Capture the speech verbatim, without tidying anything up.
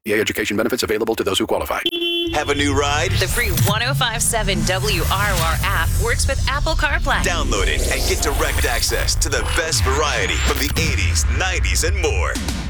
A education benefits available to those who qualify. Have a new ride? The free one oh five point seven W R O R app works with Apple CarPlay. Download it and get direct access to the best variety from the eighties, nineties, and more.